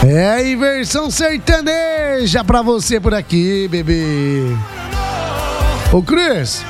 É inversão sertaneja pra você por aqui, bebê. Ô, Cris,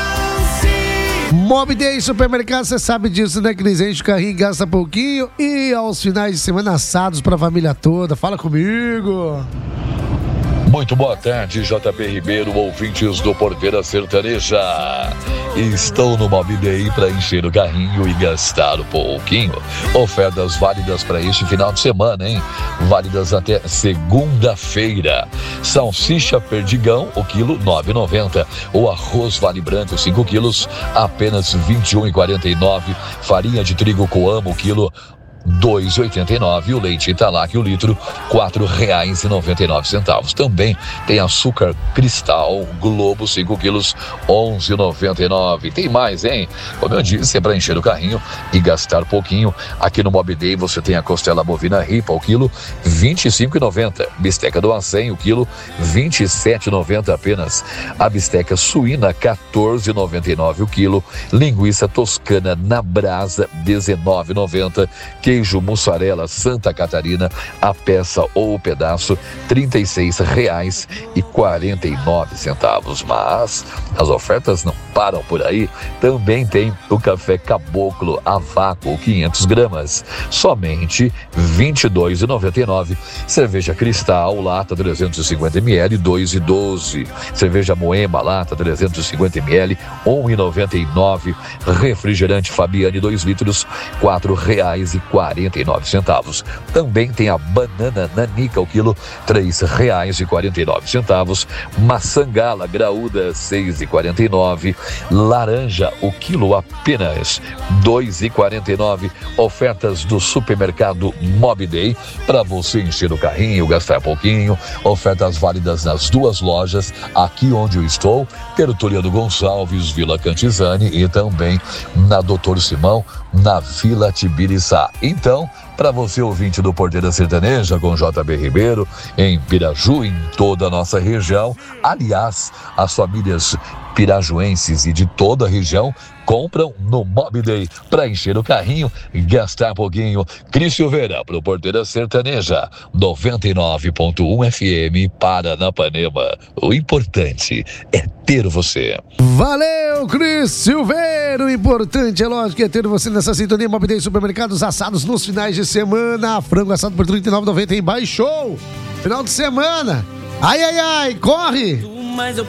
Mob Day Supermercado, você sabe disso, né, Cris? Enche o carrinho, gasta pouquinho e aos finais de semana assados pra família toda. Fala comigo. Muito boa tarde, JP Ribeiro, ouvintes do Porteira Sertaneja. Estou no Mob Day para encher o carrinho e gastar um pouquinho. Ofertas válidas para este final de semana, hein? Válidas até segunda-feira. Salsicha perdigão, o quilo, R$ 9,90. O arroz vale branco, 5 quilos, apenas R$ 21,49. Farinha de trigo Coamo, o quilo, R$ 2,89. O leite Italac, o litro, R$ 4,99. Também tem açúcar cristal Globo, 5 quilos, R$ 11,99. Tem mais, hein? Como eu disse, é para encher o carrinho e gastar pouquinho. Aqui no Mob Day você tem a costela bovina ripa, o quilo, R$ 25,90. Bisteca do acém, o quilo, R$ 27,90 apenas. A bisteca suína, R$ 14,99 o quilo. Linguiça toscana na brasa, R$ 19,90. Queijo mussarela Santa Catarina, a peça ou o pedaço, R$ 36,49. Mas as ofertas não param por aí. Também tem o café Caboclo a vácuo, 500 gramas, somente R$ 22,99. Cerveja Cristal, lata 350 ml, R$ 2,12. Cerveja Moema, lata 350 ml, R$ 1,99. Refrigerante Fabiane, 2 litros, R$ 4,49. Também tem a banana nanica, o quilo, R$ 3,49. Maçã gala graúda, R$ 6,49. Laranja, o quilo, apenas R$ 2,49. Ofertas do supermercado Mob Day para você encher o carrinho, gastar pouquinho. Ofertas válidas nas duas lojas, aqui onde eu estou, Tertuliano Gonçalves, Vila Cantizani, e também na Doutor Simão, na Vila Tibiriçá. Então, para você, ouvinte do Porteira Sertaneja com JB Ribeiro, em Piraju, em toda a nossa região, aliás, as famílias pirajuenses e de toda a região compram no Mob Day para encher o carrinho e gastar pouquinho. Cris Silveira para o Porteira Sertaneja, 99.1 FM, Paranapanema. O importante é ter você. Valeu, Cris Silveira. O importante, é lógico, é ter você nessa sintonia. Mob Day Supermercados assados nos finais de semana. Frango assado por R$ 39,90 em Baixou. Final de semana. Ai, ai, ai, corre!